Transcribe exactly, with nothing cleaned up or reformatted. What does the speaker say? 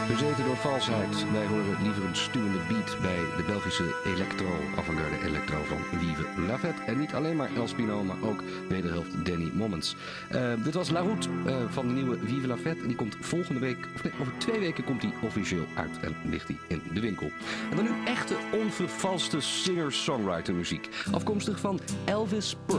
Bezeten door valsheid. Wij horen liever een stuwende beat bij de Belgische electro, avant-garde electro van Vive la Fête. En niet alleen maar El Spino, maar ook wederhelft Danny Moments. Uh, dit was La Route uh, van de nieuwe Vive la Fête. En die komt volgende week, of nee, over twee weken komt die officieel uit en ligt die in de winkel. En dan nu echte onvervalste singer-songwriter muziek. Afkomstig van Elvis Presley.